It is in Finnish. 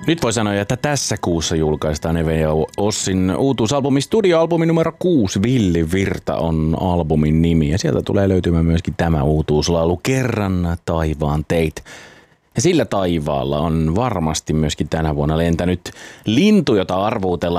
Nyt voi sanoa, että tässä kuussa julkaistaan Eve ja Ossin uutuusalbumi, studioalbumi numero 6, Villi Virta on albumin nimi. Ja sieltä tulee löytymään myöskin tämä uutuuslaulu, Kerran taivaan teit. Ja sillä taivaalla on varmasti myöskin tänä vuonna lentänyt lintu, jota arvuutellaan